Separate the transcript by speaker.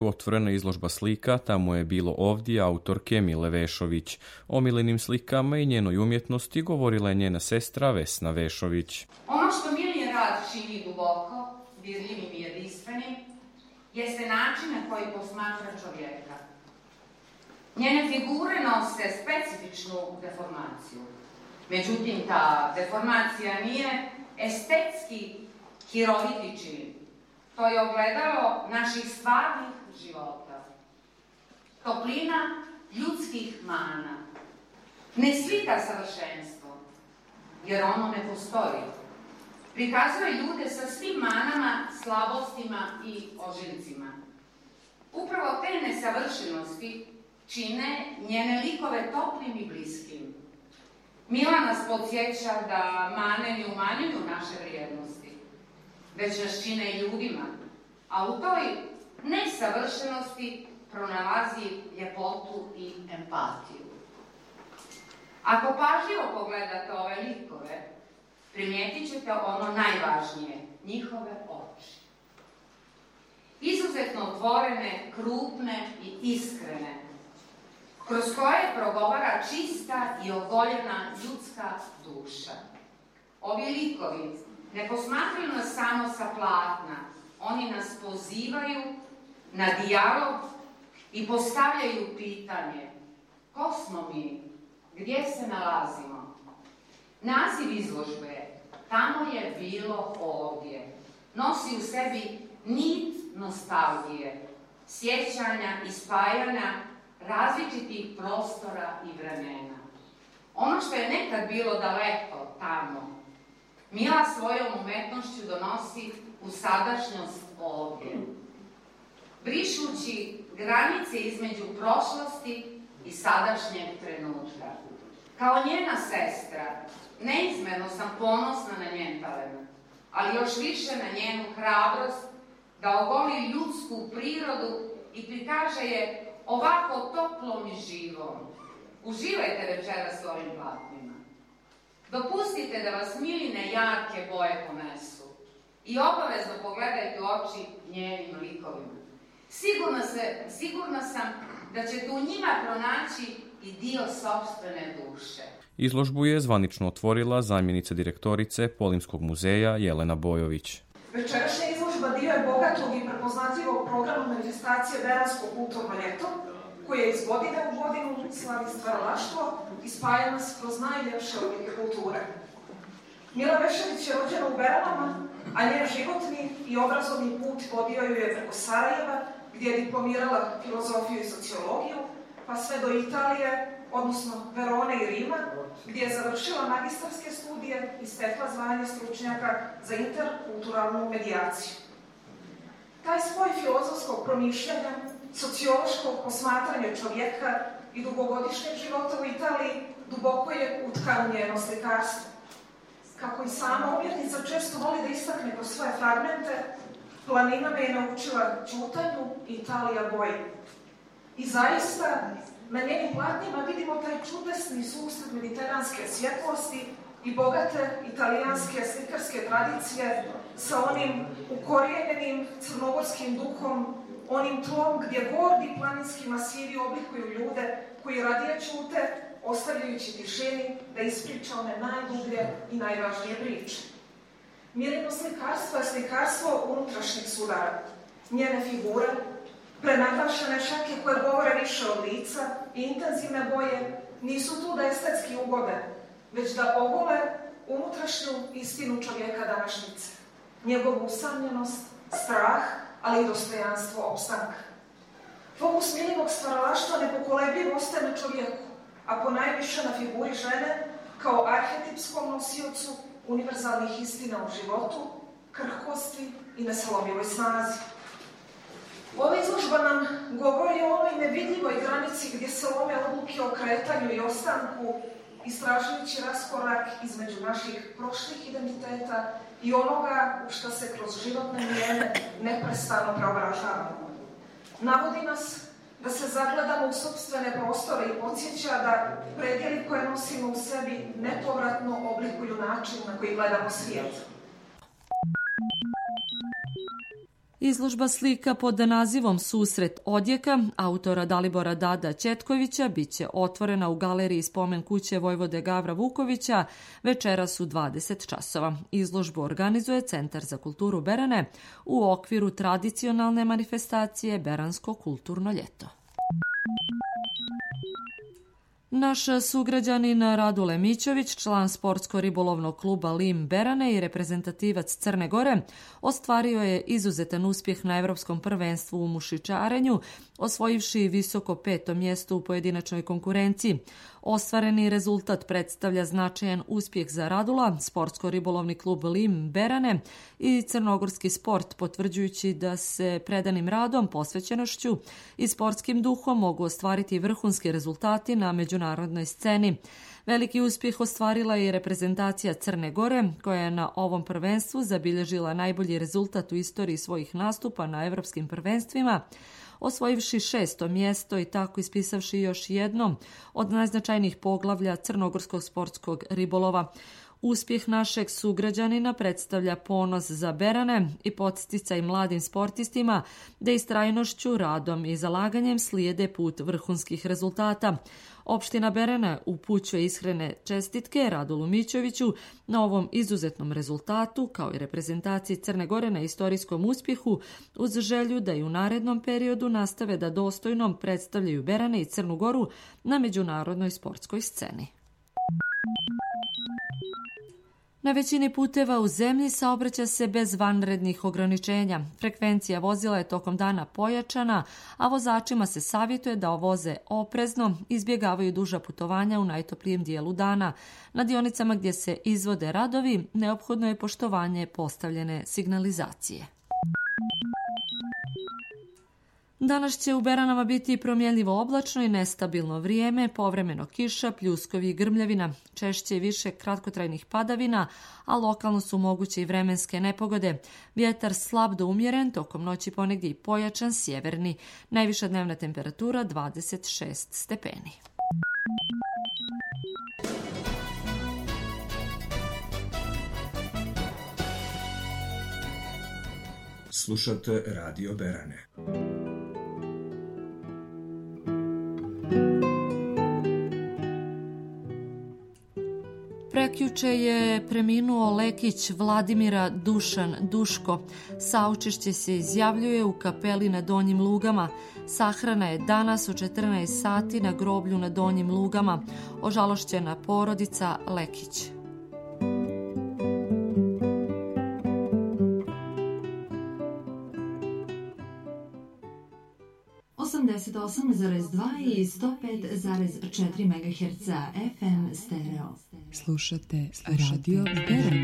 Speaker 1: Otvorena izložba slika, tamo je bilo ovdje autorke Mile Vešović. O Milinim slikama i njenoj umjetnosti govorila je njena sestra Vesna Vešović.
Speaker 2: Ono što Milin rad čini duboko, dirljivim i jedinstvenim, jeste način na koji posmatra čovjeka. Njene figure nose specifičnu deformaciju. Međutim, ta deformacija nije estetski hiroviti čin. To je ogledalo naših stvarnih života. Toplina ljudskih mana. Ne slika savršenstvo, jer ono ne postoji. Prikazuje ljude sa svim manama, slabostima i ožiljcima. Upravo te nesavršenosti čine njene likove toplim i bliskim. Mila nas podsjeća da mane ne umanjuju naše vrijednosti, već nas čine i ljudima, a u toj nesavršenosti pronalazi ljepotu i empatiju. Ako pažljivo pogledate ove likove, primijetit ćete ono najvažnije, njihove oči. Izuzetno otvorene, krupne i iskrene, kroz koje progovara čista i ogoljena ljudska duša. Ovi likovi ne posmatraju nas samo sa platna, oni nas pozivaju na dijalog i postavljaju pitanje: ko smo mi? Gdje se nalazimo? Naziv izložbe "Tamo je bilo ovdje" nosi u sebi nit nostalgije, sjećanja i spajanja različitih prostora i vremena. Ono što je nekad bilo daleko tamo, Mila svojom umetnošću donosi u sadašnjost ovdje, brišući granice između prošlosti i sadašnjeg trenutka. Kao njena sestra, neizmjerno sam ponosna na njen talent, ali još više na njenu hrabrost da ogoli ljudsku prirodu i prikaže je ovako toplom i živom. Uživajte večeras s ovim platnima. Dopustite da vas Miline jarke boje ponesu i obavezno pogledajte u oči njenim likovima. Sigurna sam da ćete u njima pronaći i dio sopstvene duše.
Speaker 1: Izložbu je zvanično otvorila zamjenica direktorice Polimskog muzeja Jelena Bojović.
Speaker 3: Večerašnja izložba dio je bogatog i prepoznatljivog programa manifestacije Beransko kulturno ljeto, koje iz godine u godinu slavi stvaralaštvo i spaja nas kroz najljepše oblike kulture. Mila Vešović je rođena u Beranama, a njen životni i obrazovni put vodio ju je preko Sarajeva, gdje je diplomirala filozofiju i sociologiju, pa sve do Italije, odnosno Verone i Rima, gdje je završila magistarske studije i stekla zvanje stručnjaka za interkulturalnu medijaciju. Taj spoj filozofskog promišljanja, sociološkog posmatranja čovjeka i dugogodišnjeg života u Italiji duboko je utkan u njeno slikarstvo. Kako i sama umjetnica često voli da istakne kroz svoje fragmente, planina me je naučila ćutanju i Italija boji. I zaista, na njenim platnima vidimo taj čudesni susret mediteranske svjetlosti i bogate italijanske slikarske tradicije sa onim ukorijenjenim crnogorskim duhom, onim tlom gdje gordi planinski masivi oblikuju ljude koji radije ćute, ostavljajući tišini da ispriča one najdublje i najvažnije priče. Milino slikarstvo je slikarstvo unutrašnjeg sudara. Njene figure, prenaglašene šake koje govore više od lica i intenzivne boje, nisu tu da estetski ugode, već da ogole unutrašnju istinu čovjeka današnjice. Njegovu usamljenost, strah, ali i dostojanstvo opstanka. Fokus Milinog stvaralaštva nepokolebljivo ostaje na čovjeku, a ponajviše na figuri žene kao arhetipskom nosiocu univerzalnih istina u životu, krhkosti i nesalomivoj snazi. Ova izložba nam govori o onoj nevidljivoj granici gdje se lome odluke o kretanju i ostanku, istražujući raskorak između naših prošlih identiteta i onoga u što se kroz životne mijene neprestano preobražavamo. Navodi nas da se zagledamo u sopstvene prostore i podsjeća da predjeli koje nosimo u sebi nepovratno oblikuju način na koji gledamo svijet.
Speaker 4: Izložba slika pod nazivom Susret odjeka autora Dalibora Dada Ćetkovića biće otvorena u galeriji Spomen kuće Vojvode Gavra Vukovića večeras u 20 časova. Izložbu organizuje Centar za kulturu Berane u okviru tradicionalne manifestacije Beransko kulturno ljeto. Naš sugrađanin Radule Mićović, član sportsko-ribolovnog kluba Lim Berane i reprezentativac Crne Gore, ostvario je izuzetan uspjeh na Evropskom prvenstvu u mušičarenju, osvojivši visoko 5. mjesto u pojedinačnoj konkurenciji. Ostvareni rezultat predstavlja značajan uspjeh za Radula, sportsko-ribolovni klub Lim Berane i crnogorski sport, potvrđujući da se predanim radom, posvećenošću i sportskim duhom mogu ostvariti vrhunski rezultati na međunarodnoj sceni. Veliki uspjeh ostvarila je i reprezentacija Crne Gore, koja je na ovom prvenstvu zabilježila najbolji rezultat u istoriji svojih nastupa na evropskim prvenstvima, osvojivši 6. mjesto i tako ispisavši još jedno od najznačajnijih poglavlja crnogorskog sportskog ribolova. Uspjeh našeg sugrađanina predstavlja ponos za Berane i podsticaj mladim sportistima da istrajnošću, radom i zalaganjem slijede put vrhunskih rezultata. Opština Berane upućuje iskrene čestitke Radulu Mićoviću na ovom izuzetnom rezultatu, kao i reprezentaciji Crne Gore na istorijskom uspjehu, uz želju da i u narednom periodu nastave da dostojno predstavljaju Berane i Crnu Goru na međunarodnoj sportskoj sceni. Na većini puteva u zemlji saobraća se bez vanrednih ograničenja. Frekvencija vozila je tokom dana pojačana, a vozačima se savjetuje da voze oprezno, izbjegavaju duža putovanja u najtoplijem dijelu dana. Na dionicama gdje se izvode radovi, neophodno je poštovanje postavljene signalizacije. Danas će u Beranama biti promjenljivo oblačno i nestabilno vrijeme, povremeno kiša, pljuskovi i grmljavina, češće i više kratkotrajnih padavina, a lokalno su moguće i vremenske nepogode. Vjetar slab do umjeren, tokom noći ponegdje i pojačan sjeverni. Najviša dnevna temperatura 26 stepeni.
Speaker 5: Slušate Radio Berane.
Speaker 4: Prekjuče je preminuo Lekić Vladimira Dušan Duško. Saučešće se izjavljuje u kapeli na Donjim Lugama. Sahrana je danas u 14 sati na groblju na Donjim Lugama. Ožalošćena porodica Lekić.
Speaker 6: i 105,4 MHz FM stereo.
Speaker 7: Slušate Radio Berane.